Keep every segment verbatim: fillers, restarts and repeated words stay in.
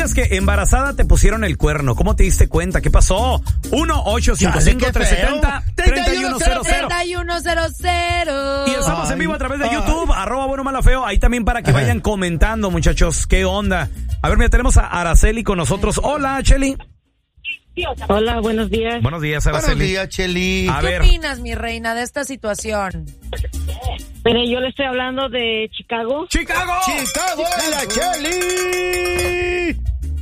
digas que embarazada te pusieron el cuerno. ¿Cómo te diste cuenta? ¿Qué pasó? uno ocho cinco cinco, tres siete cero, tres uno cero cero. tres uno cero cero. Y estamos en vivo a través de YouTube, arroba bueno malo feo. Ahí también para que vayan comentando, muchachos. ¿Qué onda? A ver, mira, tenemos a Araceli con nosotros. Hola, Cheli. Hola, buenos días. Buenos días, Araceli. Buenos días, Cheli. A ¿Qué ver. opinas, mi reina, de esta situación? Mire, yo le estoy hablando de Chicago. ¡Chicago! ¡Chicago, la Cheli!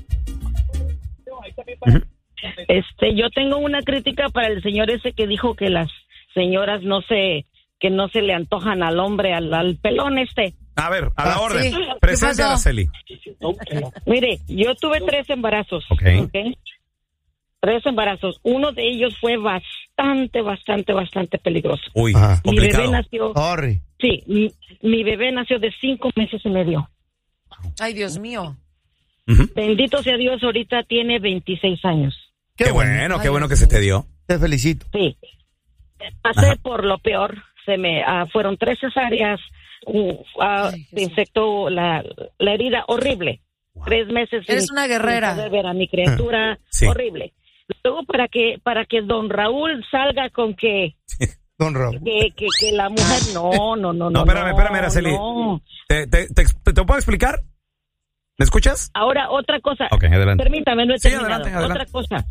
Este, yo tengo una crítica para el señor ese que dijo que las señoras no se, que no se le antojan al hombre, al, al pelón este. A ver, a la Ah, orden. sí. Presente, ¿Qué pasó? Araceli. Mire, yo tuve tres embarazos. Ok. ¿Okay? Tres embarazos. Uno de ellos fue bastante, bastante, bastante peligroso. Uy, Ajá. Mi complicado. bebé nació, Sorry. sí, mi, mi bebé nació de cinco meses y medio. Ay, Dios mío. Ujú. Bendito sea Dios, ahorita tiene veintiséis años. Qué bueno, Ay, qué bueno que Dios se mío. te dio. Te felicito. Sí. Pasé Ajá. por lo peor. Se me ah, fueron tres cesáreas. Uh, ah, Ay, se Jesús. infectó la, la herida horrible. Wow. Tres meses. Eres sin- una guerrera. sin poder ver a mi criatura. Sí. Horrible. Luego para que para que don Raúl salga con que Don Raúl. que, que, que la mujer no no no no No, espérame, espérame, Araceli. no. ¿Te, te, te, te, te puedo explicar? ¿Me escuchas? Ahora otra cosa. Ok, adelante. Permítame, no he Sí, terminado. adelante, adelante. Otra cosa.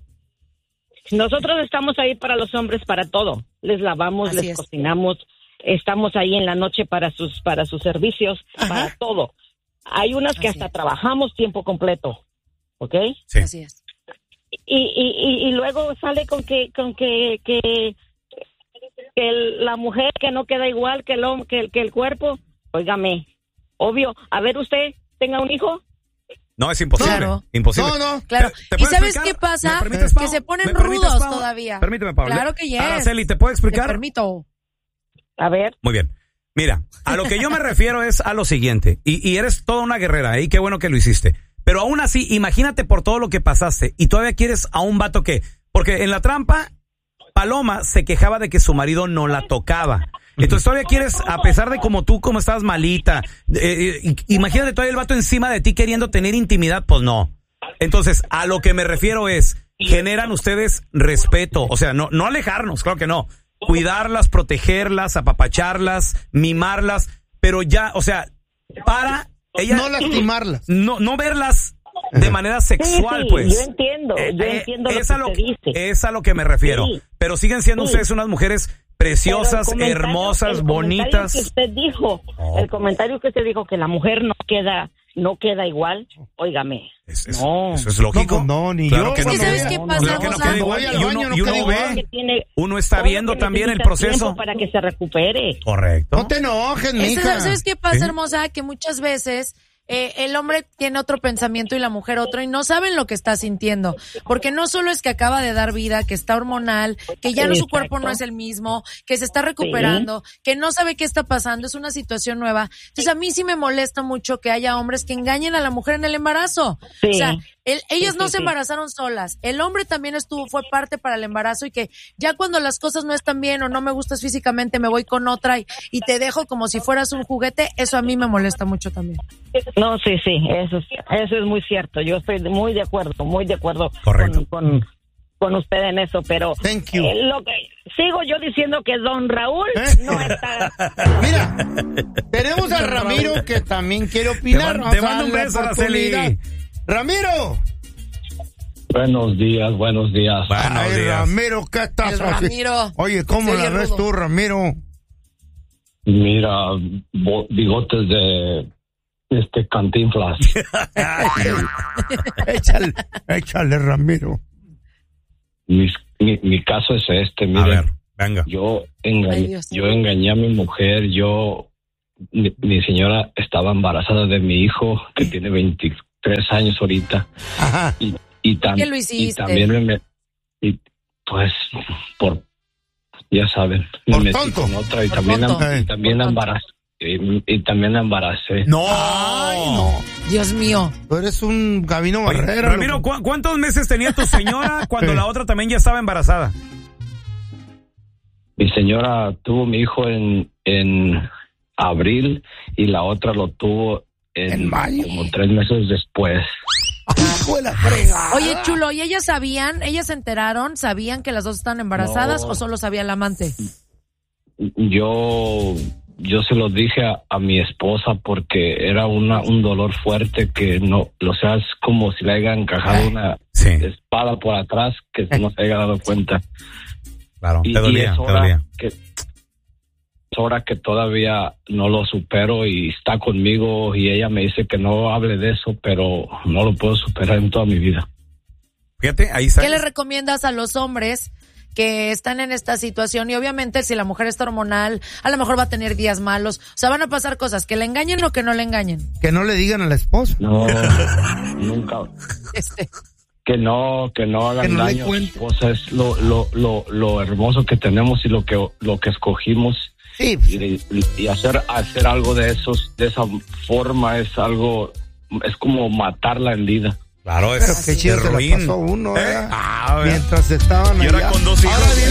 Nosotros estamos ahí para los hombres, para todo. Les lavamos, Así les es. cocinamos, estamos ahí en la noche para sus para sus servicios, para todo. Hay unas que Así hasta es. trabajamos tiempo completo, ¿ok? Sí. Así es. Y, y, y, y luego sale con que con que que, que el- la mujer que no queda igual que el hom- que el, que el cuerpo. Óigame, obvio. A ver, usted tenga un hijo. No, es imposible. Claro. Imposible. No, no. Claro. ¿Te- te ¿Y puedo sabes explicar? qué pasa? ¿Me permites, Que Pau? se ponen ¿Me permites, rudos Pau? todavía. Permíteme, Pablo. Claro que yes. Araceli, ¿te puedo Te explicar? permito. A ver. Muy bien. Mira, a lo que yo me refiero es a lo siguiente. Y, y eres toda una guerrera, ¿eh? Y qué bueno que lo hiciste. Pero aún así, imagínate por todo lo que pasaste. Y todavía quieres a un vato que... Porque en la trampa, Paloma se quejaba de que su marido no la tocaba. Entonces todavía quieres, a pesar de como tú, como estabas malita, eh, eh, imagínate todavía el vato encima de ti queriendo tener intimidad, pues no. Entonces, a lo que me refiero es, generan ustedes respeto, o sea, no, no alejarnos, claro que no. Cuidarlas, protegerlas, apapacharlas, mimarlas, pero ya, o sea, para ella No lastimarlas. no, no verlas de manera sexual, Sí, sí, pues. yo entiendo, yo Eh, entiendo eh, lo es que a lo usted que- dice. Es a lo que me refiero. Sí. Pero siguen siendo Sí. ustedes unas mujeres preciosas, Pero el comentario- hermosas, el comentario bonitas. que usted dijo, No. el comentario que usted dijo que la mujer no queda, no queda igual, óigame. Es- es- No. Eso es lógico. No, no, ni Claro yo. que Es que no. ¿sabes qué no, pasa, Claro que no Rosa? queda igual. Voy al Y uno, baño, no y uno queda ve, igual. Que tiene- uno está todo viendo que también el necesita proceso. tiempo para que se recupere. Correcto. No te enojes, Ese- mija. ¿Sabes qué pasa, ¿Sí? hermosa? Que muchas veces eh, el hombre tiene otro pensamiento y la mujer otro y no saben lo que está sintiendo. Porque no solo es que acaba de dar vida, que está hormonal, que ya no su Exacto. cuerpo no es el mismo, que se está recuperando, que no sabe qué está pasando, es una situación nueva. Entonces a mí sí me molesta mucho que haya hombres que engañen a la mujer en el embarazo. Sí. O sea, el- ellas Sí, no sí, se sí. embarazaron solas. El hombre también estuvo, fue parte para el embarazo y que ya cuando las cosas no están bien o no me gustas físicamente, me voy con otra y, y te dejo como si fueras un juguete, eso a mí me molesta mucho también. No, sí, sí, eso es, eso es muy cierto. Yo estoy muy de acuerdo, muy de acuerdo Correcto. con, con, con usted en eso, pero Thank you. eh, lo que sigo yo diciendo que don Raúl ¿Eh? no está. Mira, tenemos a Ramiro que también quiere opinar. Te mando- Vamos te a mando un darle beso, oportunidad. Araceli. Ramiro. Buenos días, buenos días. Buenos Ay, días. Ramiro, ¿qué estás El haciendo? Ramiro. Oye, ¿cómo Se la oye ves rudo. tú, Ramiro? Mira, bo- bigotes de este Cantinflas. échale, échale, Ramiro. Mis- mi, mi caso es este, A miren, ver, venga. yo Ay, engañé, Dios. yo engañé a mi mujer, yo, mi, mi señora estaba embarazada de mi hijo, que tiene veintitrés años ahorita, Ajá. y, y, tam- ¿Qué lo y hiciste? también me, me- y pues, por, ya saben, me Por metí tonto. con otra y Por también, tonto. y también Por tonto. embaracé, y, y también la embaracé. No. Ay, no. Dios mío. Tú eres un Gabino Oye, Barrera. Ramiro, loco. ¿cu- ¿cuántos meses tenía tu señora cuando Sí. la otra también ya estaba embarazada? Mi señora tuvo mi hijo en, en abril y la otra lo tuvo en, En mayo. como tres meses después. hijo de la fregada. Oye, chulo, ¿y ellas sabían, ellas se enteraron, sabían que las dos estaban embarazadas No. o solo sabía el amante? Yo, yo se lo dije a, a mi esposa porque era una un dolor fuerte que no, o sea, es como si le haya encajado una Sí. espada por atrás que no se haya dado cuenta. Claro, Y, te dolía, y es te hora dolía. que es hora que todavía no lo supero y está conmigo y ella me dice que no hable de eso, pero no lo puedo superar en toda mi vida. Fíjate, ahí está. ¿Qué le recomiendas a los hombres que están en esta situación? Y obviamente si la mujer está hormonal, a lo mejor va a tener días malos. O sea, van a pasar cosas, que le engañen o que no le engañen. Que no le digan a la esposa. No, nunca. Este, Que no, que no hagan Que no le daño. cuente. Esposa, es lo, lo, lo, lo hermoso que tenemos y lo que, lo que escogimos. Sí. Y, y hacer, hacer algo de esos, de esa forma es algo, es como matarla en vida. Claro, Pero es qué chido de se la ruin. pasó uno, ¿Eh? ¿eh? Ah, a ver. Mientras estaban Y ahora allá. con dos hijos. Ahora viene